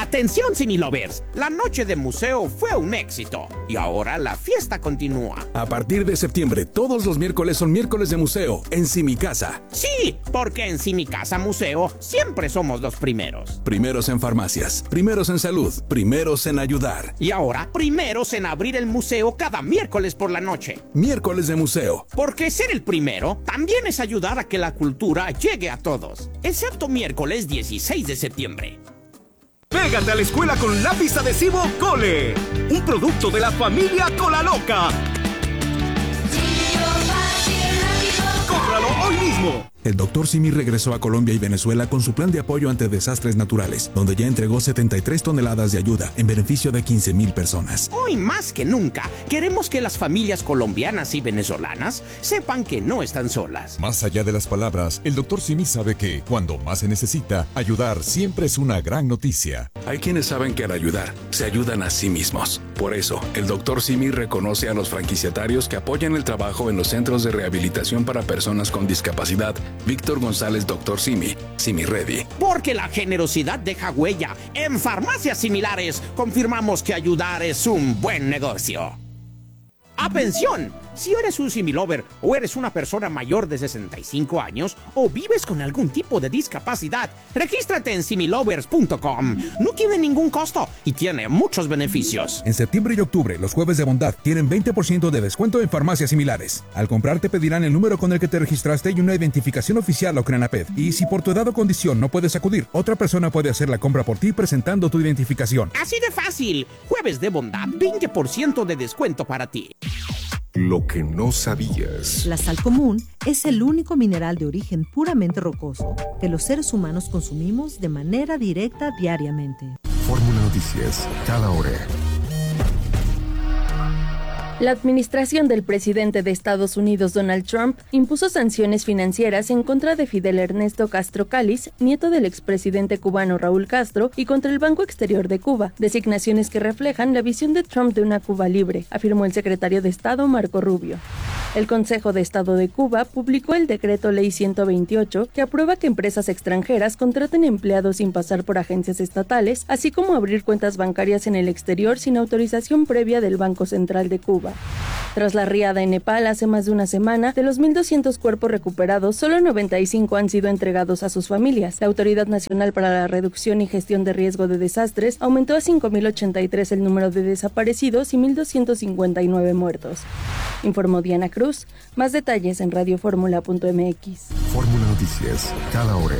Atención, Cinelovers, la noche de museo fue un éxito y ahora la fiesta continúa. A partir de septiembre, todos los miércoles son miércoles de museo en Simicasa. Sí, porque en Simicasa Museo siempre somos los primeros. Primeros en farmacias, primeros en salud, primeros en ayudar. Y ahora, primeros en abrir el museo cada miércoles por la noche. Miércoles de museo. Porque ser el primero también es ayudar a que la cultura llegue a todos. Excepto miércoles 16 de septiembre. Pégate a la escuela con lápiz adhesivo Cole, un producto de la familia Cola Loca. ¡Cómpralo hoy mismo! El Dr. Simi regresó a Colombia y Venezuela con su plan de apoyo ante desastres naturales, donde ya entregó 73 toneladas de ayuda en beneficio de 15,000 personas. Hoy más que nunca, queremos que las familias colombianas y venezolanas sepan que no están solas. Más allá de las palabras, el Dr. Simi sabe que, cuando más se necesita, ayudar siempre es una gran noticia. Hay quienes saben que al ayudar, se ayudan a sí mismos. Por eso, el Dr. Simi reconoce a los franquiciatarios que apoyan el trabajo en los centros de rehabilitación para personas con discapacidad. Víctor González, Dr. Simi, Simi Ready. Porque la generosidad deja huella. En farmacias similares confirmamos que ayudar es un buen negocio. ¡Atención! Si eres un Similover o eres una persona mayor de 65 años o vives con algún tipo de discapacidad, regístrate en similovers.com. No tiene ningún costo y tiene muchos beneficios. En septiembre y octubre, los jueves de bondad tienen 20% de descuento en farmacias similares. Al comprar te pedirán el número con el que te registraste y una identificación oficial o CRENAPED. Y si por tu edad o condición no puedes acudir, otra persona puede hacer la compra por ti presentando tu identificación. Así de fácil. Jueves de bondad, 20% de descuento para ti. Lo que no sabías. La sal común es el único mineral de origen puramente rocoso que los seres humanos consumimos de manera directa diariamente. Fórmula Noticias, cada hora. La administración del presidente de Estados Unidos, Donald Trump, impuso sanciones financieras en contra de Fidel Ernesto Castro Cáliz, nieto del expresidente cubano Raúl Castro, y contra el Banco Exterior de Cuba, designaciones que reflejan la visión de Trump de una Cuba libre, afirmó el secretario de Estado Marco Rubio. El Consejo de Estado de Cuba publicó el Decreto Ley 128, que aprueba que empresas extranjeras contraten empleados sin pasar por agencias estatales, así como abrir cuentas bancarias en el exterior sin autorización previa del Banco Central de Cuba. Tras la riada en Nepal hace más de una semana, de los 1,200 cuerpos recuperados, solo 95 han sido entregados a sus familias. La Autoridad Nacional para la Reducción y Gestión de Riesgo de Desastres aumentó a 5,083 el número de desaparecidos y 1,259 muertos. Informó Diana Cruz. Más detalles en radioformula.mx. Fórmula Noticias, cada hora.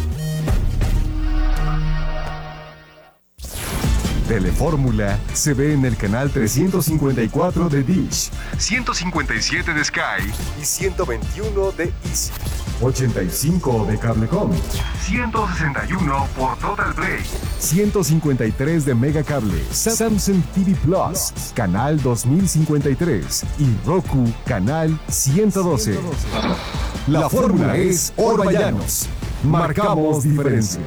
Telefórmula se ve en el canal 354 de Dish, 157 de Sky y 121 de Easy, 85 de Cablecom, 161 por Total Play, 153 de Megacable, Samsung TV Plus, canal 2053 y Roku, canal 112. La fórmula es Orballanos. Marcamos diferencia.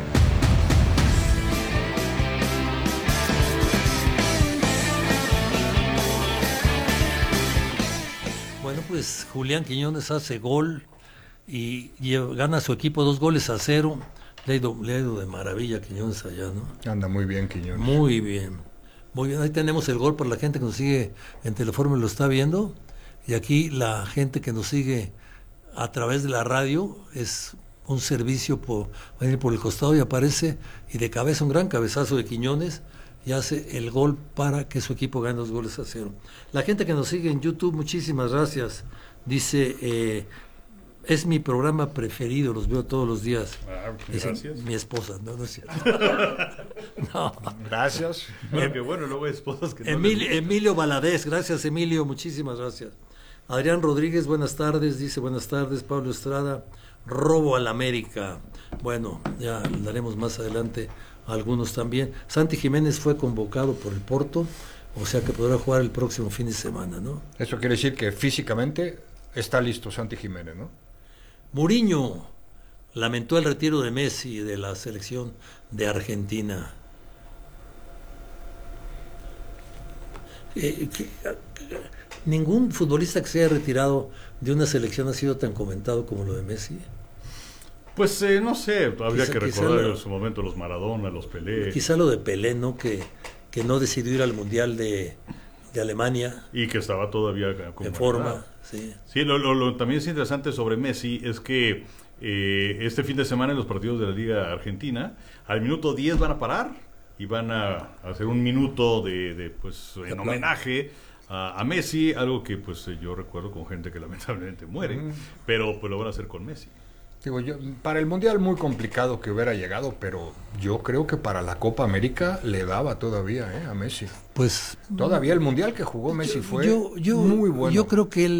Bueno, pues Julián Quiñones hace gol y gana a su equipo 2-0. Le ha ido de maravilla a Quiñones allá, ¿no? Anda muy bien Quiñones. Muy bien. Muy bien. Ahí tenemos el gol para la gente que nos sigue en Telefórmula, lo está viendo. Y aquí la gente que nos sigue a través de la radio es un servicio por venir por el costado y aparece, y de cabeza un gran cabezazo de Quiñones, y hace el gol para que su equipo gane 2-0. La gente que nos sigue en YouTube, muchísimas gracias. Dice, es mi programa preferido, los veo todos los días. Gracias. Mi esposa, no es cierto. No. Gracias. Porque bueno, luego hay esposas que Emilio Valadez, gracias Emilio, muchísimas gracias. Adrián Rodríguez, buenas tardes, dice buenas tardes. Pablo Estrada, robo al América. Bueno, ya daremos más adelante algunos también. Santi Jiménez fue convocado por el Porto, o sea que podrá jugar el próximo fin de semana, ¿no? Eso quiere decir que físicamente está listo Santi Jiménez, ¿no? Mourinho lamentó el retiro de Messi de la selección de Argentina. Ningún futbolista que se haya retirado de una selección ha sido tan comentado como lo de Messi. Pues no sé, habría Quizá- que quizá recordar lo- en su momento los Maradona, los Pelé. Quizá lo de Pelé, ¿no? Que no decidió ir al Mundial de Alemania Y que estaba todavía en forma. Sí. Sí, lo también es interesante sobre Messi es que este fin de semana en los partidos de la Liga Argentina, al minuto 10 van a parar y van a hacer un minuto pues en homenaje a Messi, algo que pues yo recuerdo con gente que lamentablemente muere, pero pues lo van a hacer con Messi. Digo yo, para el Mundial muy complicado que hubiera llegado, pero yo creo que para la Copa América le daba todavía a Messi. Pues todavía el Mundial que jugó Messi fue muy bueno. Yo creo que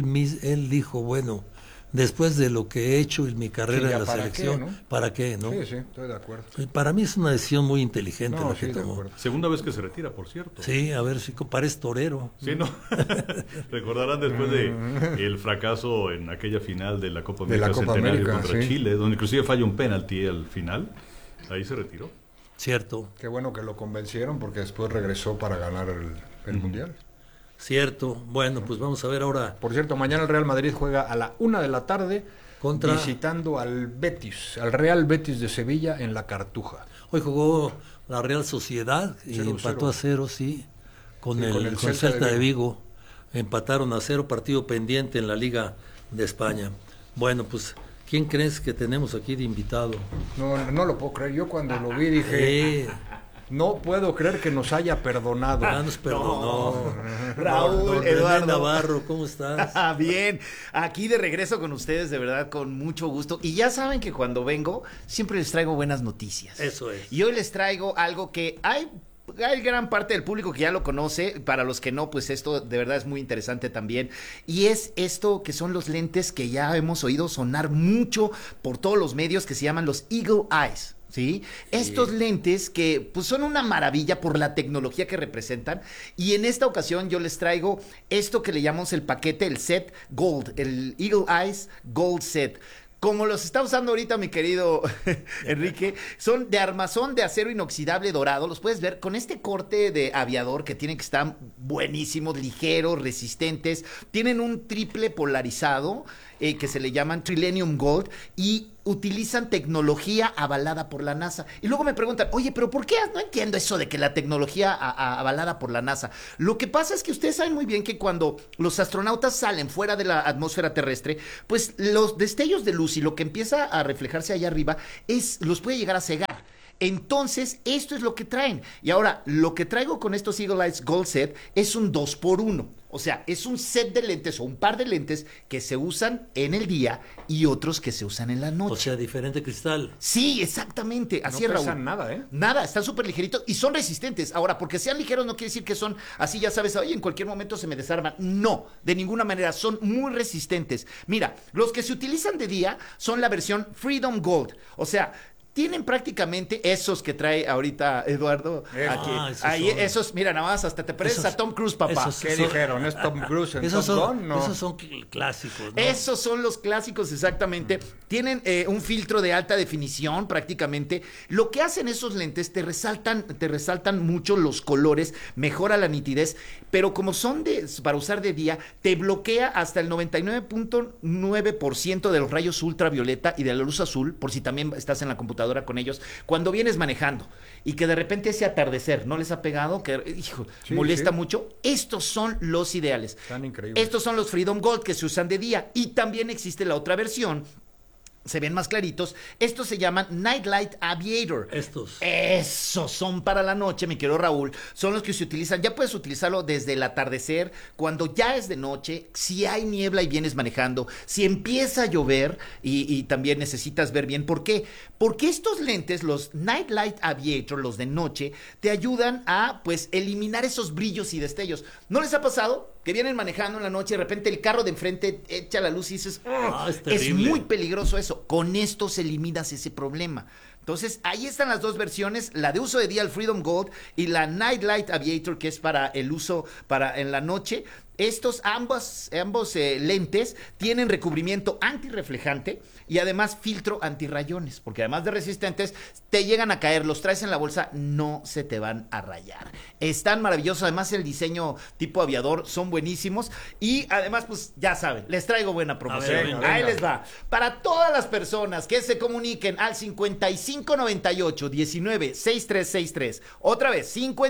él dijo, bueno, después de lo que he hecho en mi carrera Sí, en la ¿para selección, qué, no? ¿para qué? ¿No? Sí, estoy de acuerdo. Para mí es una decisión muy inteligente No, la que sí, de tomó. acuerdo. Segunda vez que se retira, por cierto. Sí, a ver si parece torero. Sí, ¿no? Recordarán después de el fracaso en aquella final de la Copa América Centenario contra Chile, donde inclusive falla un penalti al final, ahí se retiró. Cierto. Qué bueno que lo convencieron porque después regresó para ganar el Mundial. Cierto. Bueno, pues vamos a ver ahora. Por cierto, mañana el Real Madrid juega a la 1 de la tarde visitando al Betis, al Real Betis de Sevilla en la Cartuja. Hoy jugó la Real Sociedad y 0-0. empató a 0, sí, con el Celta de Vigo. Empataron a 0, partido pendiente en la Liga de España. Bueno, pues, ¿quién crees que tenemos aquí de invitado? No lo puedo creer. Yo cuando lo vi dije, no puedo creer que nos haya perdonado. Nos perdonó. Raúl, Don Eduardo. René Navarro, ¿cómo estás? Bien, aquí de regreso con ustedes, de verdad, con mucho gusto. Y ya saben que cuando vengo, siempre les traigo buenas noticias. Eso es. Y hoy les traigo algo que hay gran parte del público que ya lo conoce, para los que no, pues esto de verdad es muy interesante también, y es esto que son los lentes que ya hemos oído sonar mucho por todos los medios, que se llaman los Eagle Eyes. ¿Sí? Estos lentes que pues son una maravilla por la tecnología que representan, y en esta ocasión yo les traigo esto que le llamamos el paquete, el set Gold, el Eagle Eyes Gold Set. Como los está usando ahorita mi querido Enrique, son de armazón de acero inoxidable dorado. Los puedes ver con este corte de aviador que tienen, que están buenísimos, ligeros, resistentes. Tienen un triple polarizado que se le llaman Trilenium Gold, y utilizan tecnología avalada por la NASA. Y luego me preguntan, oye, pero ¿por qué? No entiendo eso de que la tecnología avalada por la NASA. Lo que pasa es que ustedes saben muy bien que cuando los astronautas salen fuera de la atmósfera terrestre, pues los destellos de luz y lo que empieza a reflejarse allá arriba los puede llegar a cegar. Entonces, esto es lo que traen. Y ahora, lo que traigo con estos Eagle Eyes Gold Set es un 2x1. O sea, es un set de lentes o un par de lentes que se usan en el día y otros que se usan en la noche. O sea, diferente cristal. Sí, exactamente. Así es, Raúl. No pesan nada, ¿eh? Nada, están súper ligeritos y son resistentes. Ahora, porque sean ligeros no quiere decir que son así, ya sabes, oye, en cualquier momento se me desarman. No, de ninguna manera, son muy resistentes. Mira, los que se utilizan de día son la versión Freedom Gold. O sea, tienen prácticamente esos que trae ahorita Eduardo aquí. Esos, mira, nada más hasta te pareces a Tom Cruise, papá. ¿Qué dijeron? ¿Es Tom Cruise en Esos Top son, Gun? No. esos son clásicos, ¿no? Esos son los clásicos, exactamente. Tienen un filtro de alta definición prácticamente. Lo que hacen esos lentes, te resaltan mucho los colores, mejora la nitidez, pero como son para usar de día, te bloquea hasta el 99.9% de los rayos ultravioleta y de la luz azul, por si también estás en la computadora con ellos, cuando vienes manejando y que de repente ese atardecer no les ha pegado, que molesta mucho. Estos son los ideales. Están increíbles. Estos son los Freedom Gold que se usan de día, y también existe la otra versión. Se ven más claritos. Estos se llaman Nightlight Aviator. Esos son para la noche, mi querido Raúl. Son los que se utilizan. Ya puedes utilizarlo desde el atardecer, cuando ya es de noche, si hay niebla y vienes manejando, si empieza a llover y también necesitas ver bien. ¿Por qué? Porque estos lentes, los Nightlight Aviator, los de noche, te ayudan a, pues, eliminar esos brillos y destellos. ¿No les ha pasado que vienen manejando en la noche y de repente el carro de enfrente echa la luz y dices, es muy peligroso eso? Con estos eliminas ese problema. Entonces, ahí están las dos versiones, la de uso de día, el Freedom Gold, y la Nightlight Aviator, que es para el uso en la noche. Ambos lentes tienen recubrimiento antirreflejante y además filtro antirrayones, porque además de resistentes, te llegan a caer, los traes en la bolsa, no se te van a rayar. Están maravillosos, además el diseño tipo aviador son buenísimos y además, pues ya saben, les traigo buena promoción. Ahí les va. Para todas las personas que se comuniquen al 5598-196363, otra vez,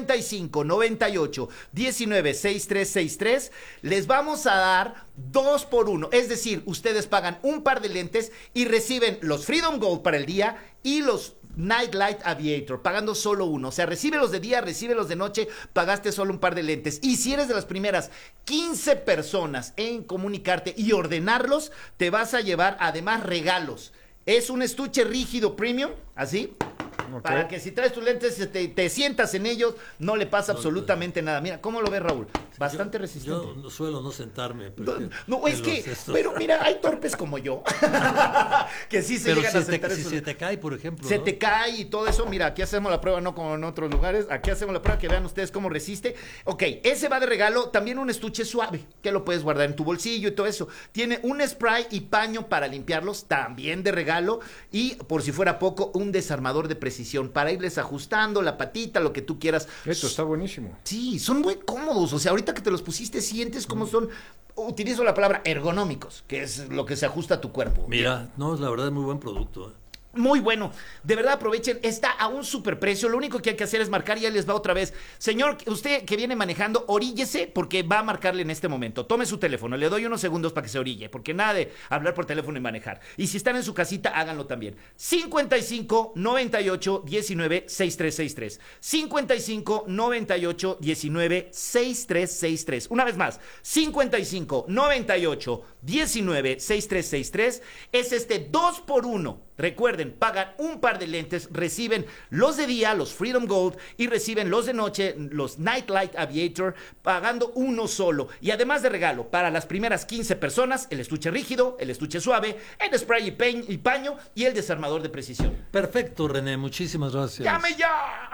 5598-196363, les vamos a dar 2 por 1, es decir, ustedes pagan un par de lentes y reciben los Freedom Gold para el día y los Nightlight Aviator, pagando solo uno. O sea, recibe los de día, recibe los de noche, pagaste solo un par de lentes. Y si eres de las primeras 15 personas en comunicarte y ordenarlos, te vas a llevar además regalos. Es un estuche rígido premium, así, para que si traes tus lentes te sientas en ellos, no le pasa absolutamente nada. Mira, ¿cómo lo ves, Raúl? Bastante resistente. Yo no suelo no sentarme. No, es que, pero mira, hay torpes como yo, que sí se llegan a sentar. Si se te cae, por ejemplo. Se te cae y todo eso, mira, aquí hacemos la prueba, no como en otros lugares, aquí hacemos la prueba, que vean ustedes cómo resiste. Ok, ese va de regalo, también un estuche suave, que lo puedes guardar en tu bolsillo y todo eso. Tiene un spray y paño para limpiarlos, también de regalo, y por si fuera poco, un desarmador de precisión, para irles ajustando la patita, lo que tú quieras. Esto está buenísimo. Sí, son muy cómodos, o sea, ahorita que te los pusiste, sientes cómo son, utilizo la palabra ergonómicos, que es lo que se ajusta a tu cuerpo. Mira, no, la verdad es muy buen producto. Muy bueno, de verdad aprovechen, está a un superprecio, lo único que hay que hacer es marcar y ya les va otra vez. Señor, usted que viene manejando, oríllese porque va a marcarle en este momento. Tome su teléfono, le doy unos segundos para que se orille, porque nada de hablar por teléfono y manejar. Y si están en su casita, háganlo también. 55 98 19 6363. 55 98 19 6363. Una vez más, 55 98 19 6363 es este 2 por 1. Recuerden, pagan un par de lentes, reciben los de día, los Freedom Gold, y reciben los de noche, los Nightlight Aviator, pagando uno solo. Y además de regalo, para las primeras 15 personas, el estuche rígido, el estuche suave, el spray y paño y el desarmador de precisión. Perfecto, René, muchísimas gracias. ¡Llame ya!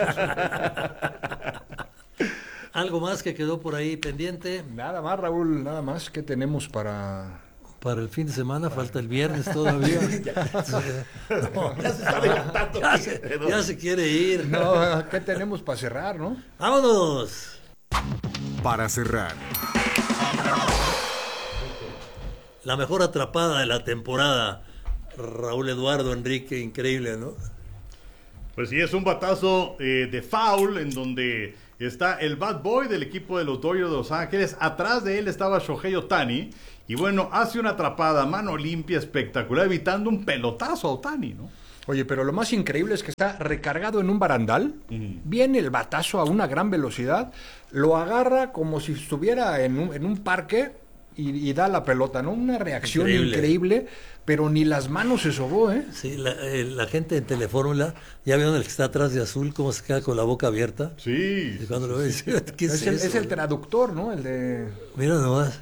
¿Algo más que quedó por ahí pendiente? Nada más, Raúl, nada más. ¿Qué tenemos para el fin de semana? Falta el viernes todavía. Ya se quiere ir. No, ¿qué tenemos para cerrar, no? ¡Vámonos! Para cerrar. La mejor atrapada de la temporada. Raúl Eduardo Enrique, increíble, ¿no? Pues sí, es un batazo de foul en donde está el bad boy del equipo de los Dodgers de Los Ángeles. Atrás de él estaba Shohei Ohtani. Y bueno, hace una atrapada, mano limpia, espectacular, evitando un pelotazo a Ohtani, ¿no? Oye, pero lo más increíble es que está recargado en un barandal. Viene el batazo a una gran velocidad. Lo agarra como si estuviera en un parque y da la pelota, ¿no? Una reacción increíble, pero ni las manos se sobó, ¿eh? Sí, la gente en Telefórmula, ¿ya vieron el que está atrás de azul, cómo se queda con la boca abierta? Sí. Y cuando lo ves, ¿qué es eso? Es el traductor, ¿no? El de... Mira nomás.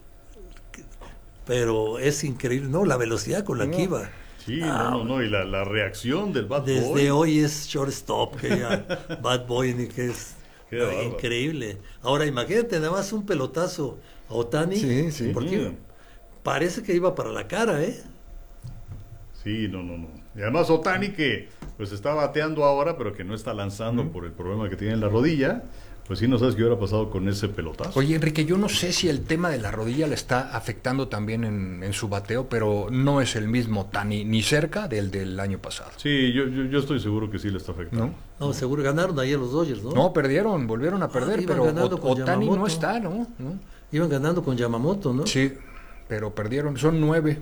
Pero es increíble, ¿no? La velocidad con la que iba. Sí, no, y la reacción del Bad Boy. Desde hoy es shortstop, que ya Bad Boy, que es increíble. Ahora imagínate nada más un pelotazo a Ohtani. Sí. Porque parece que iba para la cara, ¿eh? Sí, no. Y además Ohtani que pues está bateando ahora, pero que no está lanzando por el problema que tiene en la rodilla. Pues sí, no sabes qué hubiera pasado con ese pelotazo. Oye, Enrique, yo no sé si el tema de la rodilla le está afectando también en su bateo, pero no es el mismo Ohtani, ni cerca del año pasado. Sí, yo estoy seguro que sí le está afectando. No, seguro ganaron ayer los Dodgers, ¿no? No, perdieron, volvieron a perder, pero Ohtani no está, ¿no? Iban ganando con Yamamoto, ¿no? Sí, pero perdieron, son 9.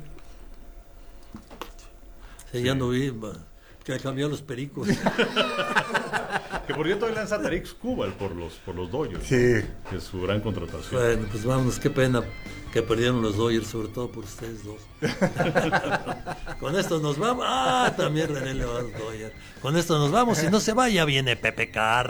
Sí, ya no vi, que cambió los pericos. Que por cierto hoy lanza Tarik Skubal por los Dodgers. Sí. ¿No? Que es su gran contratación. Bueno, pues vámonos, qué pena que perdieron los Dodgers, sobre todo por ustedes dos. Con esto nos vamos. También René le va a los Dodgers. Con esto nos vamos, si no se vaya viene Pepe Carr.